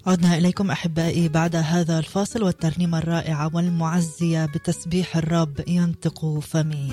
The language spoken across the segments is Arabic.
عدنا إليكم أحبائي بعد هذا الفاصل والترنيمة الرائعة والمعزية بتسبيح الرب ينطق فمي.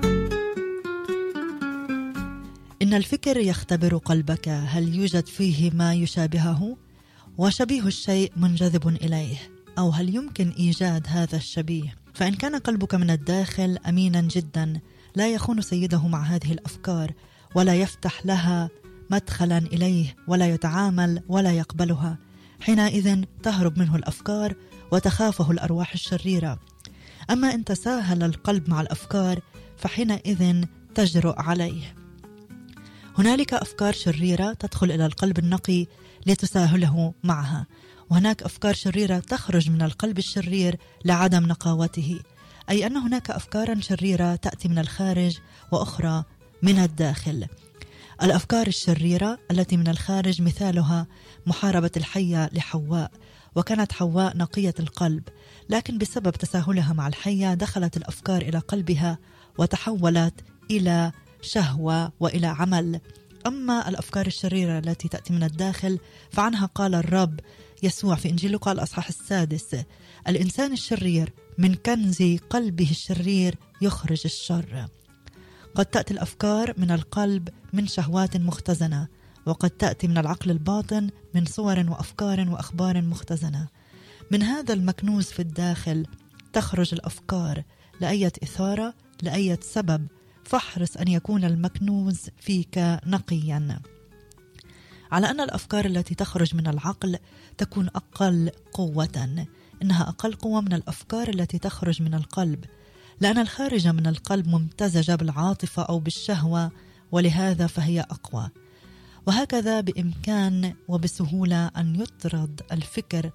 إن الفكر يختبر قلبك، هل يوجد فيه ما يشابهه؟ وشبيه الشيء منجذب إليه، أو هل يمكن إيجاد هذا الشبيه؟ فإن كان قلبك من الداخل أمينا جدا لا يخون سيده مع هذه الأفكار ولا يفتح لها مدخلا إليه ولا يتعامل ولا يقبلها، حينئذ تهرب منه الأفكار وتخافه الأرواح الشريرة. أما إن تساهل القلب مع الأفكار فحينئذ تجرؤ عليه. هنالك أفكار شريرة تدخل إلى القلب النقي لتساهله معها، وهناك أفكار شريرة تخرج من القلب الشرير لعدم نقاوته، أي أن هناك أفكارا شريرة تأتي من الخارج وأخرى من الداخل. الأفكار الشريرة التي من الخارج مثالها محاربة الحية لحواء، وكانت حواء نقية القلب، لكن بسبب تساهلها مع الحية دخلت الأفكار إلى قلبها وتحولت إلى شهوة وإلى عمل. أما الأفكار الشريرة التي تأتي من الداخل فعنها قال الرب يسوع في إنجيل لوقا الأصحاح 6: الإنسان الشرير من كنز قلبه الشرير يخرج الشر. قد تأتي الأفكار من القلب من شهوات مختزنة، وقد تأتي من العقل الباطن من صور وأفكار وأخبار مختزنة. من هذا المكنوز في الداخل تخرج الأفكار لأية إثارة لأية سبب، فاحرص أن يكون المكنوز فيك نقيا. على أن الأفكار التي تخرج من العقل تكون أقل قوة، إنها أقل قوة من الأفكار التي تخرج من القلب، لأن الخارج من القلب ممتزجة بالعاطفة أو بالشهوة، ولهذا فهي أقوى. وهكذا بإمكان وبسهولة أن يطرد الفكر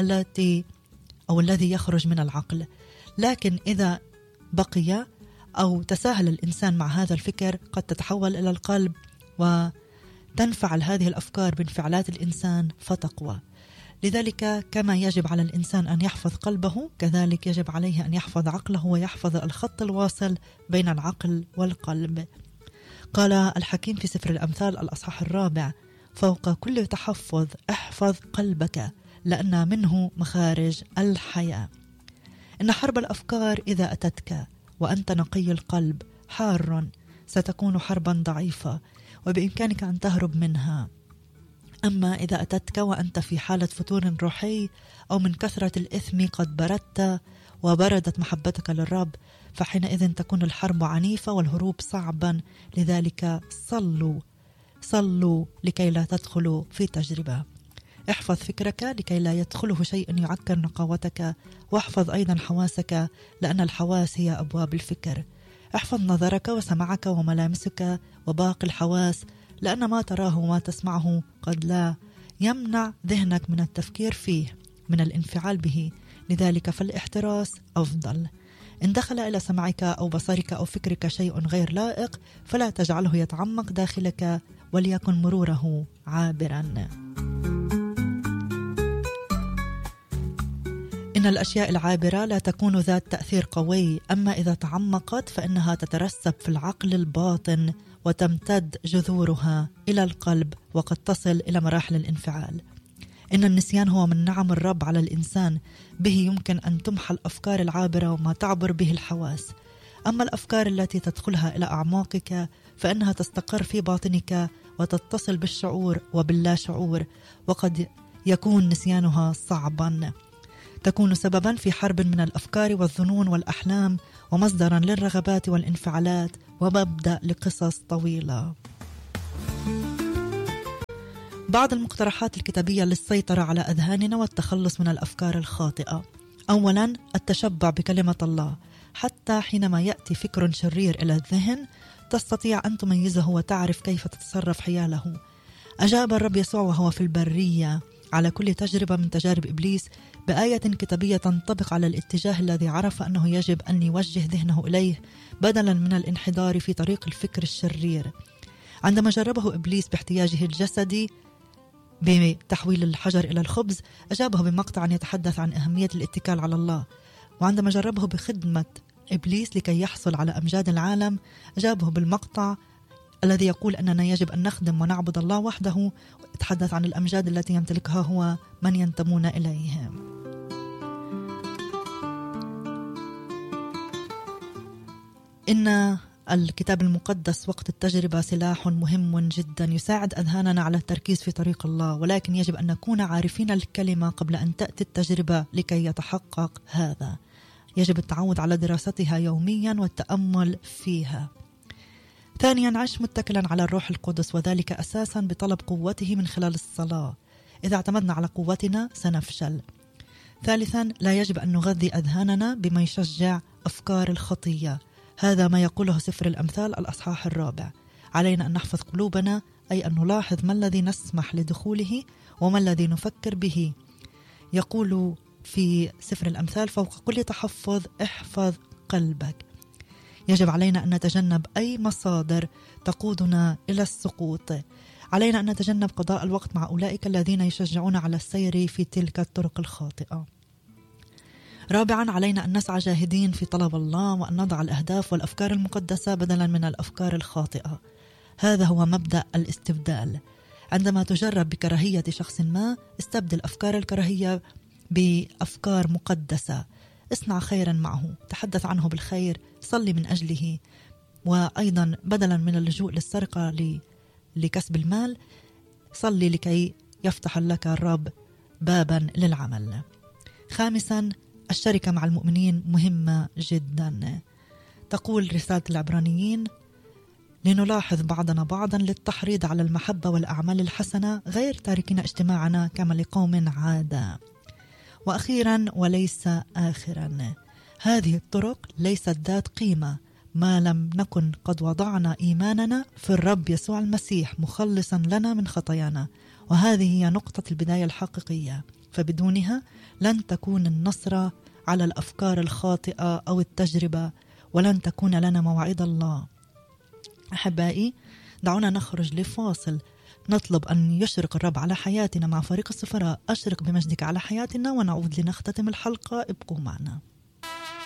الذي يخرج من العقل، لكن إذا بقي أو تساهل الإنسان مع هذا الفكر قد تتحول إلى القلب وتنفعل هذه الأفكار بانفعالات الإنسان فتقوى. لذلك كما يجب على الإنسان أن يحفظ قلبه، كذلك يجب عليه أن يحفظ عقله ويحفظ الخط الواصل بين العقل والقلب. قال الحكيم في سفر الأمثال الأصحاح 4: فوق كل تحفظ احفظ قلبك لأن منه مخارج الحياة. إن حرب الأفكار إذا أتتك وأنت نقي القلب حار ستكون حربا ضعيفة وبإمكانك أن تهرب منها. أما إذا أتتك وأنت في حالة فتور روحي أو من كثرة الإثم قد بردت وبردت محبتك للرب، فحينئذ تكون الحرب عنيفة والهروب صعبا. لذلك صلوا لكي لا تدخلوا في تجربة. احفظ فكرك لكي لا يدخله شيء يعكر نقاوتك، واحفظ أيضا حواسك لأن الحواس هي أبواب الفكر. احفظ نظرك وسمعك وملامسك وباقي الحواس، لأن ما تراه وما تسمعه قد لا يمنع ذهنك من التفكير فيه، من الانفعال به. لذلك فالاحتراس أفضل. إن دخل إلى سمعك أو بصرك أو فكرك شيء غير لائق فلا تجعله يتعمق داخلك، وليكن مروره عابرا. إن الأشياء العابرة لا تكون ذات تأثير قوي، أما إذا تعمقت فإنها تترسب في العقل الباطن وتمتد جذورها إلى القلب وقد تصل إلى مراحل الانفعال. إن النسيان هو من نعم الرب على الإنسان، به يمكن أن تمحى الأفكار العابرة وما تعبر به الحواس. أما الأفكار التي تدخلها إلى أعماقك فإنها تستقر في باطنك وتتصل بالشعور وباللا شعور، وقد يكون نسيانها صعبا. تكون سببا في حرب من الأفكار والظنون والأحلام، ومصدرا للرغبات والانفعالات، ومبدأ لقصص طويلة. بعض المقترحات الكتابية للسيطرة على أذهاننا والتخلص من الأفكار الخاطئة: أولا، التشبع بكلمة الله، حتى حينما يأتي فكر شرير إلى الذهن تستطيع أن تميزه وتعرف كيف تتصرف حياله. أجاب الرب يسوع وهو في البرية على كل تجربة من تجارب إبليس بآية كتابية تنطبق على الاتجاه الذي عرف أنه يجب أن يوجه ذهنه إليه بدلا من الانحدار في طريق الفكر الشرير. عندما جربه إبليس باحتياجه الجسدي بتحويل الحجر إلى الخبز، أجابه بمقطع يتحدث عن أهمية الاتكال على الله. وعندما جربه بخدمة إبليس لكي يحصل على أمجاد العالم، أجابه بالمقطع الذي يقول أننا يجب أن نخدم ونعبد الله وحده، ويتحدث عن الأمجاد التي يمتلكها هو من ينتمون إليه. إن الكتاب المقدس وقت التجربة سلاح مهم جدا يساعد أذهاننا على التركيز في طريق الله، ولكن يجب أن نكون عارفين الكلمة قبل أن تأتي التجربة لكي يتحقق هذا. يجب التعود على دراستها يوميا والتأمل فيها. ثانيا، عش متكلا على الروح القدس، وذلك أساسا بطلب قوته من خلال الصلاة. إذا اعتمدنا على قوتنا سنفشل. ثالثا، لا يجب أن نغذي أذهاننا بما يشجع أفكار الخطية. هذا ما يقوله سفر الأمثال الأصحاح 4. علينا أن نحفظ قلوبنا، أي أن نلاحظ ما الذي نسمح لدخوله وما الذي نفكر به. يقول في سفر الأمثال: فوق كل تحفظ احفظ قلبك. يجب علينا أن نتجنب أي مصادر تقودنا إلى السقوط. علينا أن نتجنب قضاء الوقت مع أولئك الذين يشجعون على السير في تلك الطرق الخاطئة. رابعا، علينا أن نسعى جاهدين في طلب الله، وأن نضع الأهداف والأفكار المقدسة بدلا من الأفكار الخاطئة. هذا هو مبدأ الاستبدال. عندما تجرب بكراهية شخص ما، استبدل أفكار الكراهية بأفكار مقدسة. اصنع خيرا معه، تحدث عنه بالخير، صلي من أجله. وأيضا بدلا من اللجوء للسرقة لكسب المال، صلي لكي يفتح لك الرب بابا للعمل. خامسا، الشركة مع المؤمنين مهمة جدا. تقول رسالة العبرانيين: لنلاحظ بعضنا بعضا للتحريض على المحبة والأعمال الحسنة، غير تاركين اجتماعنا كما لقوم عادة. وأخيرا وليس آخرا، هذه الطرق ليست ذات قيمة ما لم نكن قد وضعنا إيماننا في الرب يسوع المسيح مخلصا لنا من خطايانا، وهذه هي نقطة البداية الحقيقية، فبدونها لن تكون النصرة على الأفكار الخاطئة أو التجربة، ولن تكون لنا موعد الله. أحبائي، دعونا نخرج لفاصل، نطلب أن يشرق الرب على حياتنا مع فريق السفراء. أشرق بمجدك على حياتنا، ونعود لنختتم الحلقة. ابقوا معنا.